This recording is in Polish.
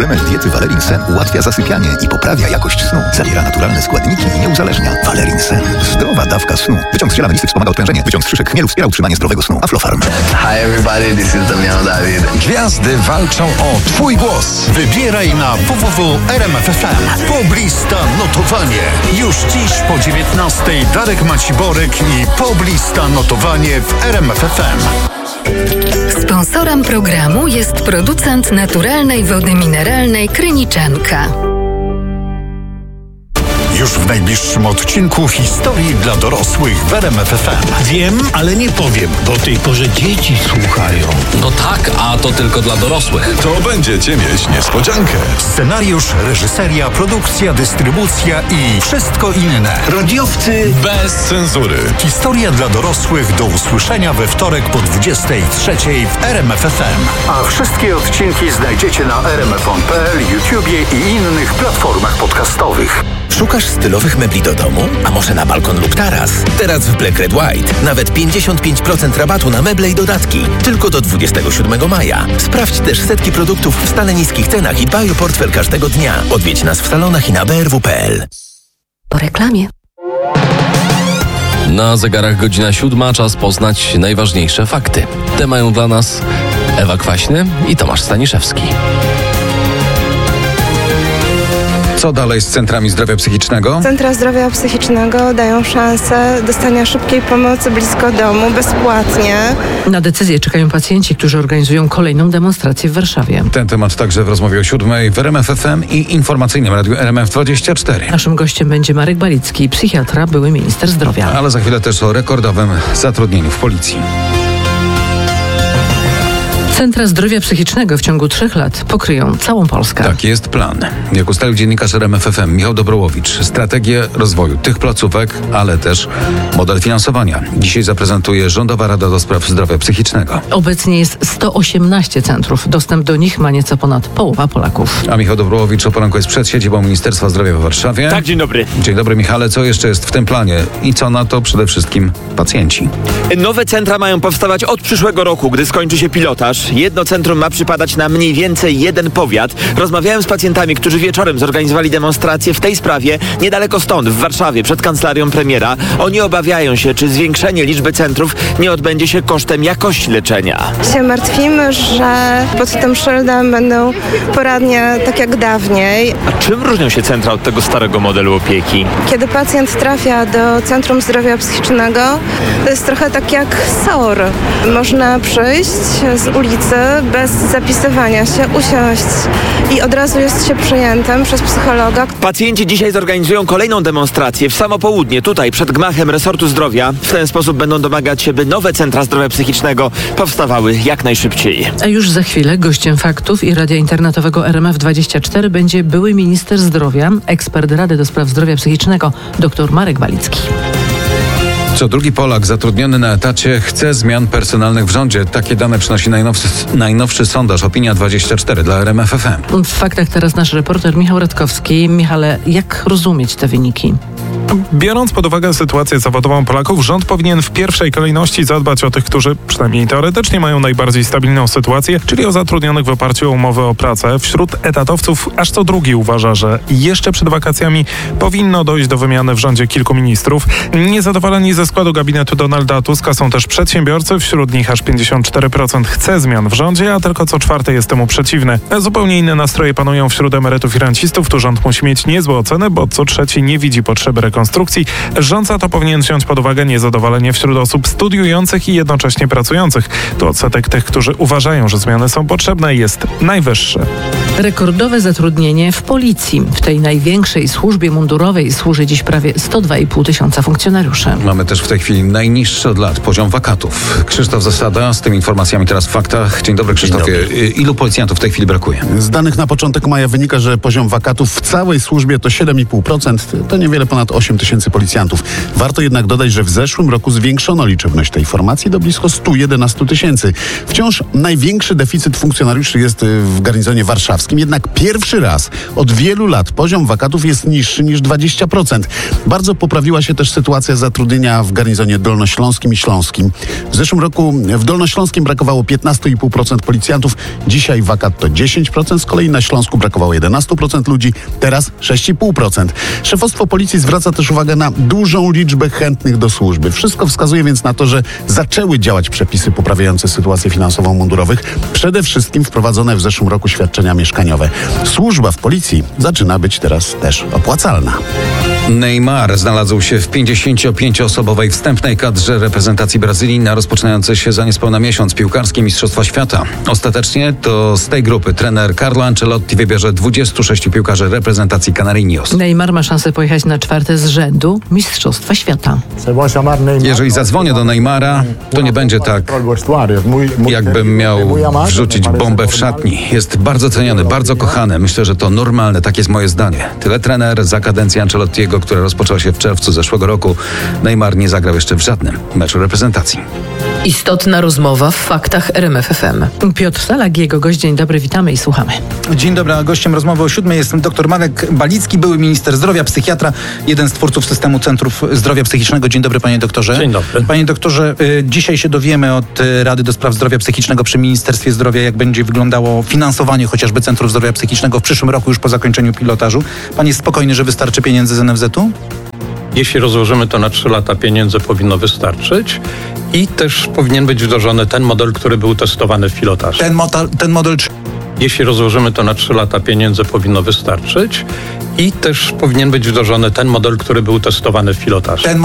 Suplement diety Valerin Sen ułatwia zasypianie i poprawia jakość snu. Zawiera naturalne składniki i nie uzależnia. Valerin Sen. Zdrowa dawka snu. Wyciąg z ziela melisy wspomaga odprężenie. Wyciąg z szyszek chmielu wspiera utrzymanie zdrowego snu. Aflofarm. Hi everybody, this is Damian David. Gwiazdy walczą o Twój głos. Wybieraj na www.rmf.fm. Poblista notowanie. Już dziś po 19:00 Darek Maciborek i Poblista notowanie w RMF.fm. Sponsorem programu jest producent naturalnej wody mineralnej Kryniczanka. Już w najbliższym odcinku historii dla dorosłych w RMF.fm. Wiem, ale nie powiem, bo o tej porze dzieci słuchają. No tak, a to tylko dla dorosłych. To będziecie mieć niespodziankę. Scenariusz, reżyseria, produkcja, dystrybucja i wszystko inne. Radiowcy Bez cenzury. Historia dla dorosłych do usłyszenia we wtorek po 23:00 w RMF.fm. A wszystkie odcinki znajdziecie na rmf.pl, YouTubie i innych platformach podcastowych. Szukasz stylowych mebli do domu? A może na balkon lub taras? Teraz w Black Red White nawet 55% rabatu na meble i dodatki. Tylko do 27 maja. Sprawdź też setki produktów w stale niskich cenach i dbaj o portfel każdego dnia. Odwiedź nas w salonach i na brw.pl. Po reklamie. Na zegarach godzina 7, czas poznać najważniejsze fakty. Te mają dla nas Ewa Kwaśny i Tomasz Staniszewski. Co dalej z centrami zdrowia psychicznego? Centra zdrowia psychicznego dają szansę dostania szybkiej pomocy blisko domu, bezpłatnie. Na decyzję czekają pacjenci, którzy organizują kolejną demonstrację w Warszawie. Ten temat także w rozmowie o 7:00 w RMF FM i informacyjnym radiu RMF24. Naszym gościem będzie Marek Balicki, psychiatra, były minister zdrowia. Ale za chwilę też o rekordowym zatrudnieniu w policji. Centra zdrowia psychicznego w ciągu 3 lat pokryją całą Polskę. Taki jest plan. Jak ustalił dziennikarz RMF FM Michał Dobrołowicz, strategię rozwoju tych placówek, ale też model finansowania. Dzisiaj zaprezentuje Rządowa Rada do Spraw Zdrowia Psychicznego. Obecnie jest 118 centrów. Dostęp do nich ma nieco ponad połowa Polaków. A Michał Dobrołowicz o poranku jest przed siedzibą Ministerstwa Zdrowia w Warszawie. Tak, dzień dobry. Dzień dobry, Michale. Co jeszcze jest w tym planie i co na to przede wszystkim pacjenci? Nowe centra mają powstawać od przyszłego roku, gdy skończy się pilotaż. Jedno centrum ma przypadać na mniej więcej jeden powiat. Rozmawiałem z pacjentami, którzy wieczorem zorganizowali demonstrację w tej sprawie niedaleko stąd, w Warszawie, przed kancelarią premiera. Oni obawiają się, czy zwiększenie liczby centrów nie odbędzie się kosztem jakości leczenia. Się martwimy, że pod tym szyldem będą poradnie tak jak dawniej. A czym różnią się centra od tego starego modelu opieki? Kiedy pacjent trafia do Centrum Zdrowia Psychicznego, to jest trochę tak jak SOR. Można przyjść z ulicy bez zapisywania się, usiąść i od razu jest się przyjętym przez psychologa. Pacjenci dzisiaj zorganizują kolejną demonstrację w samo południe, tutaj przed gmachem resortu zdrowia. W ten sposób będą domagać się, by nowe centra zdrowia psychicznego powstawały jak najszybciej. A już za chwilę gościem Faktów i radia internetowego RMF24 będzie były minister zdrowia, ekspert Rady do Spraw Zdrowia Psychicznego, dr Marek Balicki. Co drugi Polak zatrudniony na etacie chce zmian personalnych w rządzie. Takie dane przynosi najnowszy sondaż Opinia24 dla RMF FM. W Faktach teraz nasz reporter Michał Radkowski. Michale, jak rozumieć te wyniki? Biorąc pod uwagę sytuację zawodową Polaków, rząd powinien w pierwszej kolejności zadbać o tych, którzy przynajmniej teoretycznie mają najbardziej stabilną sytuację, czyli o zatrudnionych w oparciu o umowy o pracę. Wśród etatowców aż co drugi uważa, że jeszcze przed wakacjami powinno dojść do wymiany w rządzie kilku ministrów. Niezadowoleni ze składu gabinetu Donalda Tuska są też przedsiębiorcy. Wśród nich aż 54% chce zmian w rządzie, a tylko co 4 jest temu przeciwny. Zupełnie inne nastroje panują wśród emerytów i rencistów. Tu rząd musi mieć niezłe oceny, bo co 3 nie widzi potrzeby rekonstrukcji. Rząd za to powinien wziąć pod uwagę niezadowolenie wśród osób studiujących i jednocześnie pracujących. To odsetek tych, którzy uważają, że zmiany są potrzebne, jest najwyższy. Rekordowe zatrudnienie w policji. W tej największej służbie mundurowej służy dziś prawie 102,5 tysiąca funkcjonariuszy. Mamy też w tej chwili najniższy od lat poziom wakatów. Krzysztof Zasada z tymi informacjami teraz w Faktach. Dzień dobry, Krzysztofie. Dzień dobry. Ilu policjantów w tej chwili brakuje? Z danych na początek maja wynika, że poziom wakatów w całej służbie to 7,5%. To niewiele ponad 8 8 tysięcy policjantów. Warto jednak dodać, że w zeszłym roku zwiększono liczebność tej formacji do blisko 111 tysięcy. Wciąż największy deficyt funkcjonariuszy jest w garnizonie warszawskim, jednak pierwszy raz od wielu lat poziom wakatów jest niższy niż 20%. Bardzo poprawiła się też sytuacja zatrudnienia w garnizonie dolnośląskim i śląskim. W zeszłym roku w dolnośląskim brakowało 15,5% policjantów, dzisiaj wakat to 10%, z kolei na Śląsku brakowało 11% ludzi, teraz 6,5%. Szefostwo policji zwraca też uwagę na dużą liczbę chętnych do służby. Wszystko wskazuje więc na to, że zaczęły działać przepisy poprawiające sytuację finansową mundurowych. Przede wszystkim wprowadzone w zeszłym roku świadczenia mieszkaniowe. Służba w policji zaczyna być teraz też opłacalna. Neymar znalazł się w 55-osobowej wstępnej kadrze reprezentacji Brazylii na rozpoczynające się za niespełna miesiąc piłkarskie Mistrzostwa Świata. Ostatecznie to z tej grupy trener Carlo Ancelotti wybierze 26 piłkarzy reprezentacji Canarinhos. Neymar ma szansę pojechać na 4. z rzędu Mistrzostwa Świata. Jeżeli zadzwonię do Neymara, to nie będzie tak, jakbym miał wrzucić bombę w szatni. Jest bardzo ceniony, bardzo kochany. Myślę, że to normalne, tak jest moje zdanie. Tyle trener za kadencji Ancelottiego, która rozpoczęła się w czerwcu zeszłego roku. Neymar nie zagrał jeszcze w żadnym meczu reprezentacji. Istotna rozmowa w faktach RMF FM. Piotr Salak, jego gość. Dzień dobry, witamy i słuchamy. Dzień dobry, a gościem rozmowy o 7 jest dr Marek Balicki, były minister zdrowia, psychiatra, jeden z twórców systemu Centrów Zdrowia Psychicznego. Dzień dobry, panie doktorze. Dzień dobry. Panie doktorze, dzisiaj się dowiemy od Rady do Spraw Zdrowia Psychicznego przy Ministerstwie Zdrowia, jak będzie wyglądało finansowanie chociażby Centrów Zdrowia Psychicznego w przyszłym roku, już po zakończeniu pilotażu. Pan jest spokojny, że wystarczy pieniędzy z NFZ-u? Jeśli rozłożymy to na 3 lata, pieniędzy powinno wystarczyć i też powinien być wdrożony ten model, który był testowany w pilotażu. Ten model... Jeśli rozłożymy to na 3 lata, pieniędzy powinno wystarczyć i też powinien być wdrożony ten model, który był testowany w pilotażu.